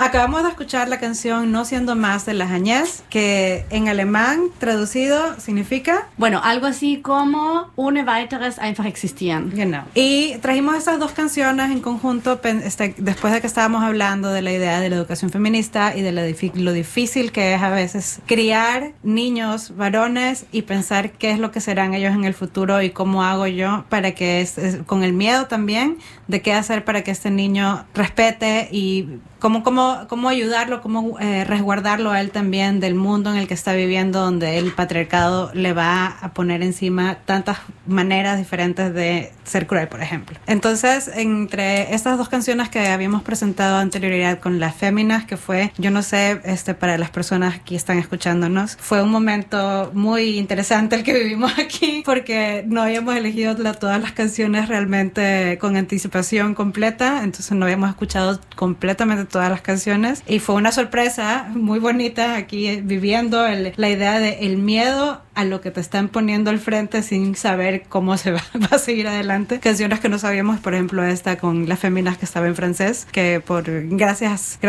Acabamos de escuchar la canción No siendo más de las Agnès, que en alemán traducido significa... Bueno, algo así como ohne weiteres einfach existieren. Genau. Y trajimos esas dos canciones en conjunto después de que estábamos hablando de la idea de la educación feminista y de lo difícil que es a veces criar niños varones y pensar qué es lo que serán ellos en el futuro y cómo hago yo para que con el miedo también de qué hacer para que este niño respete y cómo ayudarlo, cómo resguardarlo a él también del mundo en el que está viviendo, donde el patriarcado le va a poner encima tantas maneras diferentes de ser cruel, por ejemplo. Entonces, entre estas dos canciones que habíamos presentado anterioridad con las féminas, que fue, yo no sé, para las personas que están escuchándonos, fue un momento muy interesante el que vivimos aquí, porque no habíamos elegido todas las canciones realmente con anticipación completa, entonces no habíamos escuchado completamente todas las canciones y fue una sorpresa muy bonita aquí viviendo la idea de el miedo a lo que te están poniendo al frente sin saber cómo se va a seguir adelante. Canciones que no sabíamos, por ejemplo esta con las féminas que estaba en francés, que gracias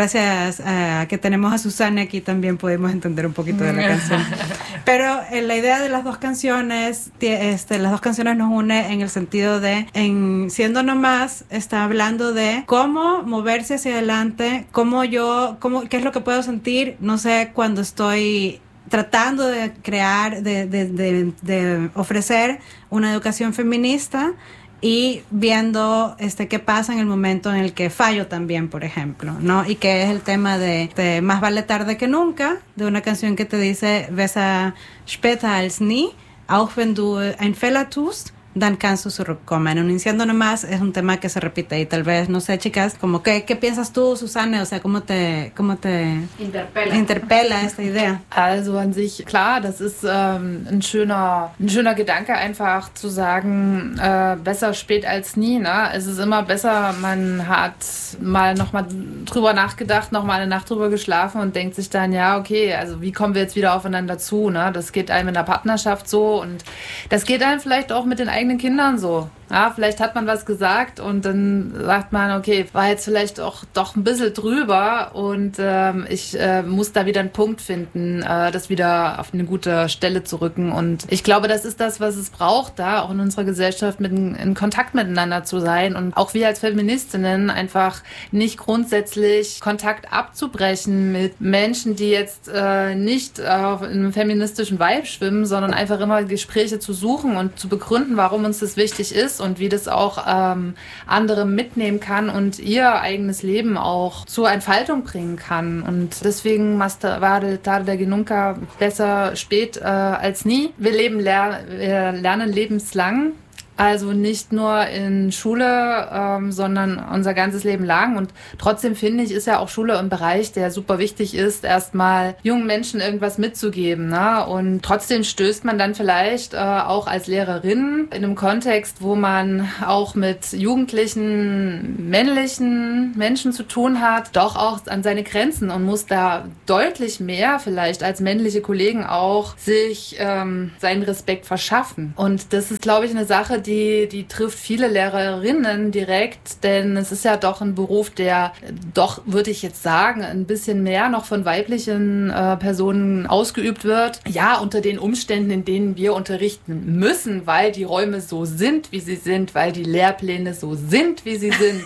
a que tenemos a Susana aquí también podemos entender un poquito de la canción. Pero la idea de las dos canciones, las dos canciones nos une en el sentido de, Siendo Nomás, está hablando de cómo moverse hacia adelante, qué es lo que puedo sentir, no sé, cuando estoy tratando de crear, de ofrecer una educación feminista y viendo qué pasa en el momento en el que fallo también, por ejemplo, ¿no? Y que es el tema de Más vale tarde que nunca, de una canción que te dice Besser später als nie, auch wenn du ein Fehler tust, dann kannst du zurückkommen. Un Siendo Nomás es un tema que se repite y tal vez, no sé, chicas, como ¿qué piensas tú, Susanne? O sea, ¿cómo te interpela esta idea? Also an sich, klar, das ist ein schöner Gedanke, einfach zu sagen, besser spät als nie, ne? Es ist immer besser, man hat mal nochmal drüber nachgedacht, nochmal eine Nacht drüber geschlafen und denkt sich dann, ja, okay, also wie kommen wir jetzt wieder aufeinander zu, ne? Das geht einem in der Partnerschaft so und das geht einem vielleicht auch mit den eigenen Kindern so. Ja, vielleicht hat man was gesagt und dann sagt man, okay, war jetzt vielleicht auch doch ein bisschen drüber und ich muss da wieder einen Punkt finden, das wieder auf eine gute Stelle zu rücken. Und ich glaube, das ist das, was es braucht, da auch in unserer Gesellschaft in Kontakt miteinander zu sein und auch wir als Feministinnen einfach nicht grundsätzlich Kontakt abzubrechen mit Menschen, die jetzt nicht auf einem feministischen Vibe schwimmen, sondern einfach immer Gespräche zu suchen und zu begründen, warum uns das wichtig ist und wie das auch andere mitnehmen kann und ihr eigenes Leben auch zur Entfaltung bringen kann. Und deswegen Más vale tarde que nunca, besser spät als nie. Wir lernen lebenslang. Also nicht nur in Schule, sondern unser ganzes Leben lang. Und trotzdem finde ich, ist ja auch Schule ein Bereich, der super wichtig ist, erstmal jungen Menschen irgendwas mitzugeben, ne? Und trotzdem stößt man dann vielleicht auch als Lehrerin in einem Kontext, wo man auch mit jugendlichen, männlichen Menschen zu tun hat, doch auch an seine Grenzen und muss da deutlich mehr vielleicht als männliche Kollegen auch sich seinen Respekt verschaffen. Und das ist, glaube ich, eine Sache, die trifft viele Lehrerinnen direkt, denn es ist ja doch ein Beruf, der doch, würde ich jetzt sagen, ein bisschen mehr noch von weiblichen Personen ausgeübt wird. Ja, unter den Umständen, in denen wir unterrichten müssen, weil die Räume so sind, wie sie sind, weil die Lehrpläne so sind, wie sie sind.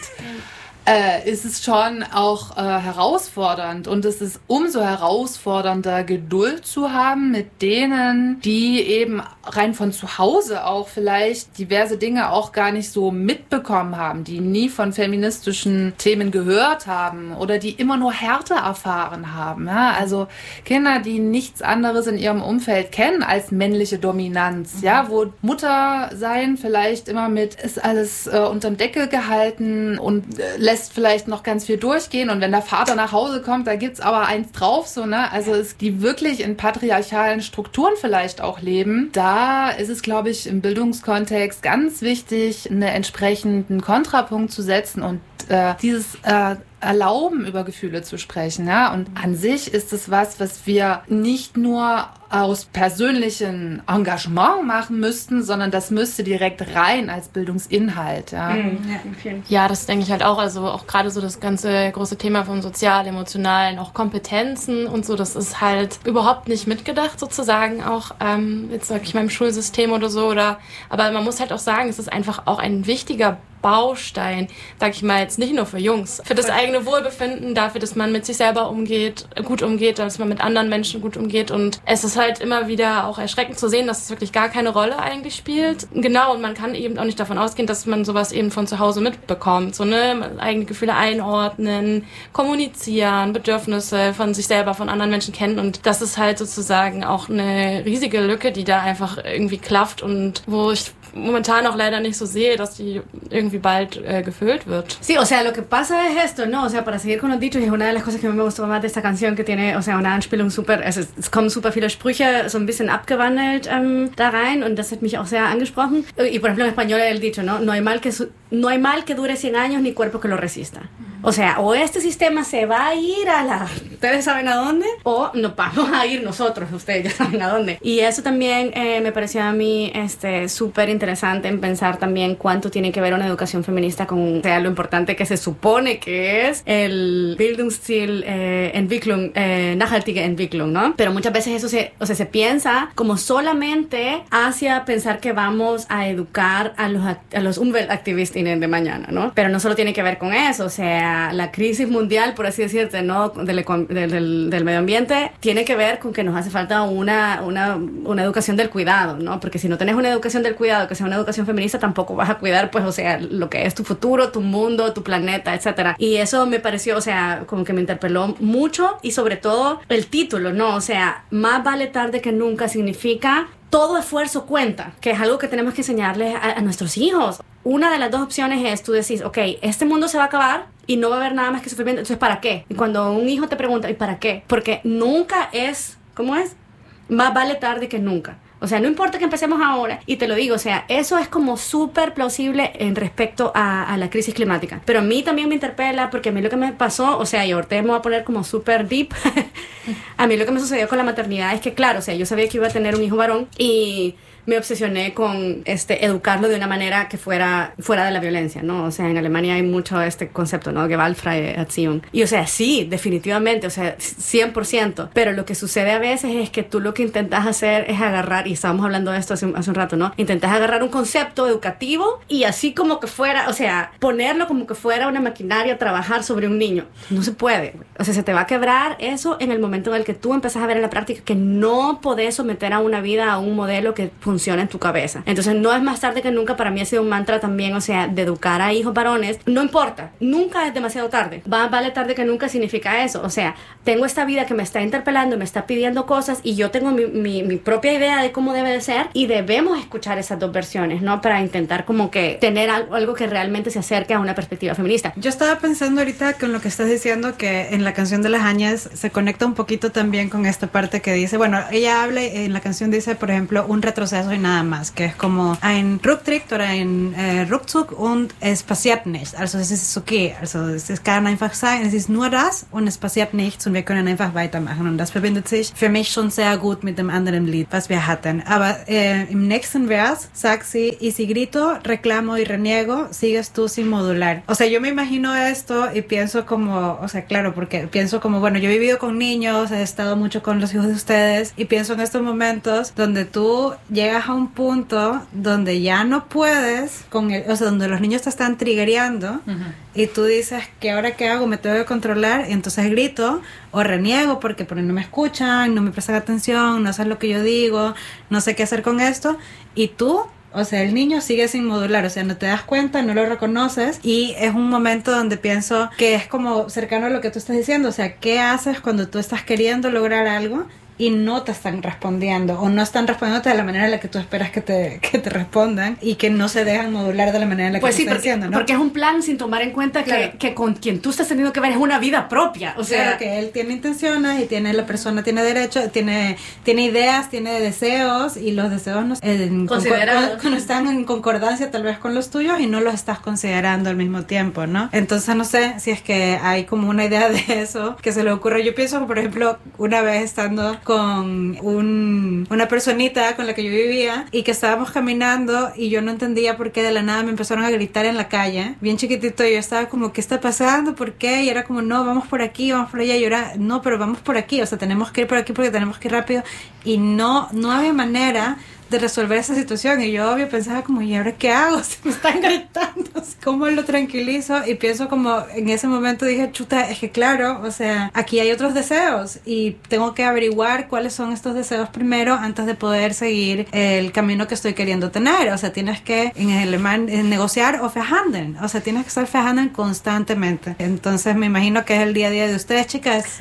Ist es schon auch herausfordernd und es ist umso herausfordernder, Geduld zu haben mit denen, die eben rein von zu Hause auch vielleicht diverse Dinge auch gar nicht so mitbekommen haben, die nie von feministischen Themen gehört haben oder die immer nur Härte erfahren haben. Ja? Also Kinder, die nichts anderes in ihrem Umfeld kennen als männliche Dominanz, ja, wo Mutter sein vielleicht immer mit ist alles unterm Deckel gehalten und lässt vielleicht noch ganz viel durchgehen und wenn der Vater nach Hause kommt, da gibt's aber eins drauf, so, ne? Also die wirklich in patriarchalen Strukturen vielleicht auch leben, da ist es, glaube ich, im Bildungskontext ganz wichtig, einen entsprechenden Kontrapunkt zu setzen und dieses erlauben, über Gefühle zu sprechen. Ja? Und an sich ist es was wir nicht nur aus persönlichem Engagement machen müssten, sondern das müsste direkt rein als Bildungsinhalt. Ja, ja, das denke ich halt auch. Also auch gerade so das ganze große Thema von sozial, emotionalen, auch Kompetenzen und so, das ist halt überhaupt nicht mitgedacht sozusagen auch, jetzt sag ich mal im Schulsystem oder so. Aber man muss halt auch sagen, es ist einfach auch ein wichtiger Baustein, sag ich mal jetzt nicht nur für Jungs, für das eigene Wohlbefinden, dafür, dass man mit sich selber gut umgeht, dass man mit anderen Menschen gut umgeht und es ist halt immer wieder auch erschreckend zu sehen, dass es wirklich gar keine Rolle eigentlich spielt. Genau, und man kann eben auch nicht davon ausgehen, dass man sowas eben von zu Hause mitbekommt, so eigene Gefühle einordnen, kommunizieren, Bedürfnisse von sich selber, von anderen Menschen kennen und das ist halt sozusagen auch eine riesige Lücke, die da einfach irgendwie klafft und wo ich momentan auch leider nicht so sehe, dass die irgendwie bald gefüllt wird. Sí, o sea, lo que pasa es esto, ¿no? O sea, para seguir con los dichos, y es una de las cosas que a mí me gustó más de esta Canción, que tiene, o sea, eine Anspielung super, es kommen super viele Sprüche, so ein bisschen abgewandelt da rein, und das hat mich auch sehr angesprochen. Y por ejemplo en español el dicho, ¿no? No hay mal que dure 100 años ni cuerpo que lo resista. O sea, o este sistema se va a ir ustedes saben a dónde, o nos vamos a ir nosotros, ustedes ya saben a dónde. Y eso también me pareció a mí súper interesante en pensar también cuánto tiene que ver una educación feminista con, o sea, lo importante que se supone que es el Bildungsstil Entwicklung, nachhaltige Entwicklung, ¿no? Pero muchas veces eso se piensa como solamente hacia pensar que vamos a educar a los Umweltaktivistinnen de mañana, ¿no? Pero no solo tiene que ver con eso, o sea, la crisis mundial, por así decirte, ¿no? del medio ambiente, tiene que ver con que nos hace falta una educación del cuidado, ¿no? Porque si no tenés una educación del cuidado, que sea una educación feminista, tampoco vas a cuidar, pues, o sea, lo que es tu futuro, tu mundo, tu planeta, etcétera. Y eso me pareció, o sea, como que me interpeló mucho, y sobre todo el título, ¿no? O sea, más vale tarde que nunca significa todo esfuerzo cuenta, que es algo que tenemos que enseñarles a nuestros hijos. Una de las dos opciones es, tú decís, ok, este mundo se va a acabar y no va a haber nada más que sufrimiento, entonces ¿para qué? Y cuando un hijo te pregunta, ¿y para qué? Porque nunca es, ¿cómo es? Más vale tarde que nunca. O sea, no importa que empecemos ahora, y te lo digo, o sea, eso es como súper plausible en respecto a la crisis climática. Pero a mí también me interpela, porque a mí lo que me pasó, o sea, y ahorita me voy a poner como súper deep, a mí lo que me sucedió con la maternidad es que, claro, o sea, yo sabía que iba a tener un hijo varón, y me obsesioné con educarlo de una manera que fuera de la violencia, ¿no? O sea, en Alemania hay mucho este concepto, ¿no? Gewaltfreie Erziehung. Y, o sea, sí, definitivamente, o sea, 100%. Pero lo que sucede a veces es que tú lo que intentas hacer es agarrar, y estábamos hablando de esto hace un rato, ¿no? Intentas agarrar un concepto educativo y así como que fuera, o sea, ponerlo como que fuera una maquinaria a trabajar sobre un niño. No se puede. O sea, se te va a quebrar eso en el momento en el que tú empezás a ver en la práctica que no podés someter a una vida a un modelo que funciona en tu cabeza. Entonces no es más tarde que nunca, para mí ha sido un mantra también, o sea, de educar a hijos varones. No importa, nunca es demasiado tarde. Vale tarde que nunca significa eso. O sea, tengo esta vida que me está interpelando, me está pidiendo cosas, y yo tengo mi propia idea de cómo debe de ser, y debemos escuchar esas dos versiones, ¿no? Para intentar como que tener algo que realmente se acerque a una perspectiva feminista. Yo estaba pensando ahorita con lo que estás diciendo, que en la canción de las Añas se conecta un poquito también con esta parte que dice, bueno, ella habla, en la canción dice, por ejemplo, un retroceso y nada más, que es como ein Rücktritt oder ein Rückzug und es passiert nichts. Also es ist okay, also es kann einfach sein, es ist nur das und es passiert nichts und wir können einfach weitermachen, und das verbindet sich für mich schon sehr gut mit dem anderen Lied, was wir hatten. Aber im nächsten Vers sagt sie, y si grito, reclamo y reniego, sigues tú sin modular. O sea, yo me imagino esto y pienso como, o sea, claro, porque pienso como, bueno, yo he vivido con niños, he estado mucho con los hijos de ustedes, y pienso en estos momentos donde tú llegas a un punto donde ya no puedes o sea, donde los niños te están triggereando, y tú dices, ¿qué ahora qué hago? Me tengo que controlar, y entonces grito o reniego porque no me escuchan, no me prestan atención, no saben lo que yo digo, no sé qué hacer con esto, y tú, o sea, el niño sigue sin modular, o sea, no te das cuenta, no lo reconoces, y es un momento donde pienso que es como cercano a lo que tú estás diciendo, o sea, ¿qué haces cuando tú estás queriendo lograr algo y no te están respondiendo o no están respondiendo de la manera en la que tú esperas que te respondan y que no se dejan modular de la manera en la que pues tú sí, estás diciendo, ¿no? Porque es un plan sin tomar en cuenta que con quien tú estás teniendo que ver es una vida propia. O sea, claro, que él tiene intenciones y la persona tiene derecho, tiene ideas, tiene deseos y los deseos no están en concordancia tal vez con los tuyos y no los estás considerando al mismo tiempo, ¿no? Entonces no sé si es que hay como una idea de eso que se le ocurre. Yo pienso, por ejemplo, una vez estando con una personita con la que yo vivía y que estábamos caminando y yo no entendía por qué de la nada me empezaron a gritar en la calle, bien chiquitito, y yo estaba como, ¿qué está pasando? ¿Por qué? Y era como, no, vamos por aquí, vamos por allá, y yo era, no, pero vamos por aquí, o sea, tenemos que ir por aquí porque tenemos que ir rápido, y no había manera de resolver esa situación, y yo obvio pensaba como, ¿y ahora qué hago? Se me están gritando, ¿cómo lo tranquilizo? Y pienso como, en ese momento dije, chuta, es que claro, o sea, aquí hay otros deseos y tengo que averiguar cuáles son estos deseos primero antes de poder seguir el camino que estoy queriendo tener. O sea, tienes que, en alemán, negociar o verhandeln, o sea, tienes que estar verhandeln constantemente. Entonces me imagino que es el día a día de ustedes, chicas.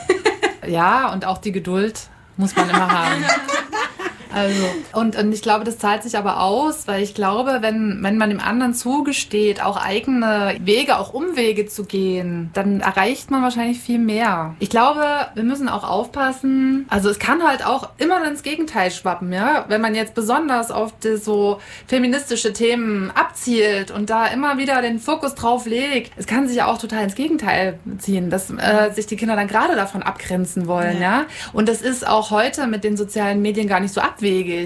Ja, und auch die Geduld muss man immer haben. Also, und ich glaube, das zahlt sich aber aus, weil ich glaube, wenn man dem anderen zugesteht, auch eigene Wege, auch Umwege zu gehen, dann erreicht man wahrscheinlich viel mehr. Ich glaube, wir müssen auch aufpassen, also es kann halt auch immer ins Gegenteil schwappen, ja, wenn man jetzt besonders auf die so feministische Themen abzielt und da immer wieder den Fokus drauf legt, es kann sich ja auch total ins Gegenteil ziehen, dass sich die Kinder dann gerade davon abgrenzen wollen, ja. Und das ist auch heute mit den sozialen Medien gar nicht so abwegig.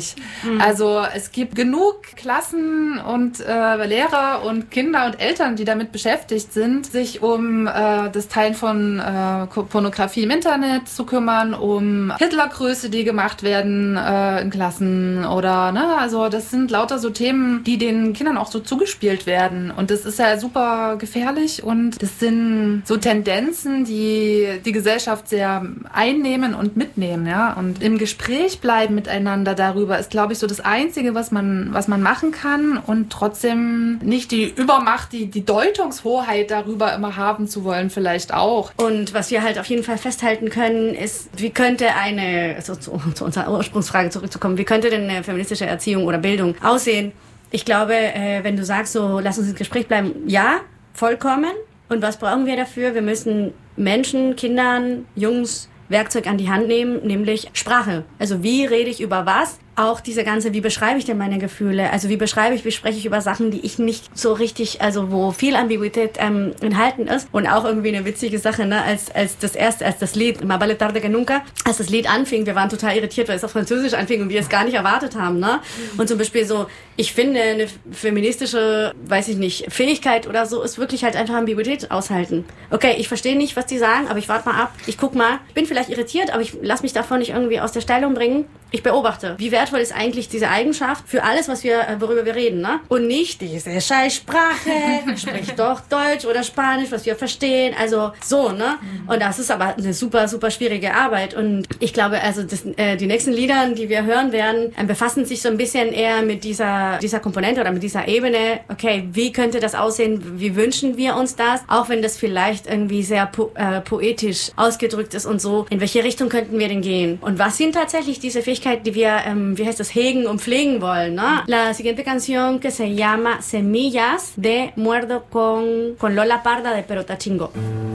Also es gibt genug Klassen und Lehrer und Kinder und Eltern, die damit beschäftigt sind, sich um das Teilen von Pornografie im Internet zu kümmern, um Hitlergrüße, die gemacht werden in Klassen oder, ne, also das sind lauter so Themen, die den Kindern auch so zugespielt werden und das ist ja super gefährlich und das sind so Tendenzen, die die Gesellschaft sehr einnehmen und mitnehmen, ja, und im Gespräch bleiben miteinander darüber ist, glaube ich, so das Einzige, was man machen kann und trotzdem nicht die Übermacht, die Deutungshoheit darüber immer haben zu wollen, vielleicht auch. Und was wir halt auf jeden Fall festhalten können, ist, wie könnte zu unserer Ursprungsfrage zurückzukommen, wie könnte denn eine feministische Erziehung oder Bildung aussehen? Ich glaube, wenn du sagst, so, lass uns ins Gespräch bleiben, ja, vollkommen. Und was brauchen wir dafür? Wir müssen Menschen, Kindern, Jungs, Werkzeug an die Hand nehmen, nämlich Sprache. Also wie rede ich über was? Auch diese ganze, wie beschreibe ich denn meine Gefühle? Also wie spreche ich über Sachen, die ich nicht so richtig, also wo viel Ambiguität enthalten ist. Und auch irgendwie eine witzige Sache, ne? Als das Lied, Ma vale tarde que nunca, als das Lied anfing, wir waren total irritiert, weil es auf Französisch anfing und wir es gar nicht erwartet haben, ne? Und zum Beispiel so, ich finde, eine feministische, weiß ich nicht, Fähigkeit oder so ist wirklich halt einfach Ambiguität aushalten. Okay, ich verstehe nicht, was die sagen, aber ich warte mal ab, ich guck mal, bin vielleicht irritiert, aber ich lass mich davon nicht irgendwie aus der Stellung bringen. Ich beobachte, wie wertvoll ist eigentlich diese Eigenschaft für alles, worüber wir reden, ne? Und nicht diese Scheißsprache, sprich doch Deutsch oder Spanisch, was wir verstehen, also so, ne? Und das ist aber eine super, super schwierige Arbeit und ich glaube, also die nächsten Lieder, die wir hören werden, befassen sich so ein bisschen eher mit dieser Komponente oder mit dieser Ebene, okay, wie könnte das aussehen, wie wünschen wir uns das, auch wenn das vielleicht irgendwie sehr poetisch ausgedrückt ist und so, in welche Richtung könnten wir denn gehen? Und was sind tatsächlich diese Fähigkeiten, die wir, hegen und pflegen wollen, ¿no? La siguiente canción que se llama Semillas de Muerdo con Lola Parda de Perota Chingo.